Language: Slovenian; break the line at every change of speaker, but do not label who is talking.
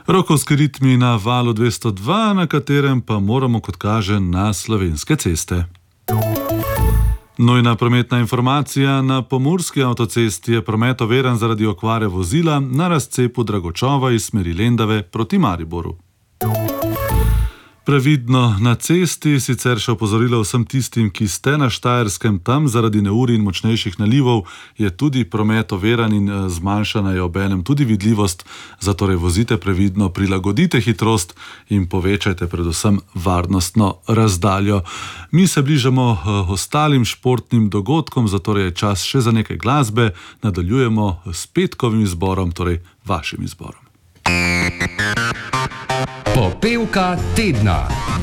Rokovski ritmi na valu 202, na katerem pa moramo, kot kaže, na slovenske ceste. Nujna prometna informacija: na pomurski avtocesti je promet overen zaradi okvare vozila na razcepu Dragočova iz smeri Lendave proti Mariboru. Previdno na cesti, sicer še opozorilo vsem tistim, ki ste na Štajerskem, tam zaradi neurij in močnejših nalivov je tudi promet overen in zmanjšana je obenem tudi vidljivost, zatorej vozite previdno, prilagodite hitrost in povečajte predvsem varnostno razdaljo. Mi se bližamo ostalim športnim dogodkom, zatorej je čas še za nekaj glasbe. Nadaljujemo s petkovim izborom, torej vašim izborom.
Popevka tedna.